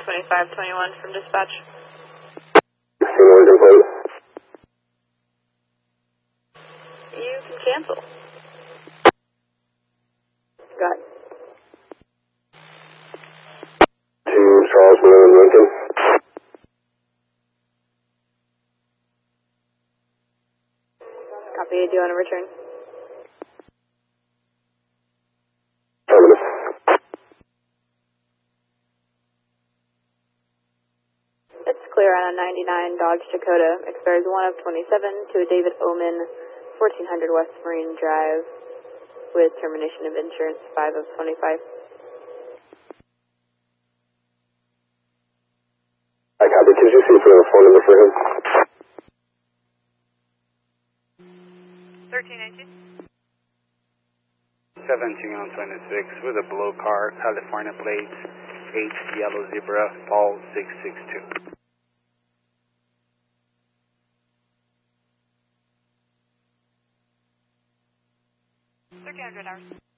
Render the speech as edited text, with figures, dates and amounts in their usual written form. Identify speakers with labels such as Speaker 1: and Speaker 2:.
Speaker 1: 2521 from dispatch.
Speaker 2: Morgan, please.
Speaker 1: You can cancel. Go ahead.
Speaker 2: To Charles Miller and Lincoln.
Speaker 1: Copy. Do you want to return?
Speaker 2: Affirmative.
Speaker 1: It's clear on a 99 Dodge Dakota. Expires 1 of 27 to a David Oman, 1400 West Marine Drive, with termination of insurance 5 of 25.
Speaker 2: I copy. Could you see if we have a phone number for him?
Speaker 1: 1319.
Speaker 3: 17 on 26 with a blue car, California plates, H Yellow Zebra, Paul 662.
Speaker 1: 1300 hours.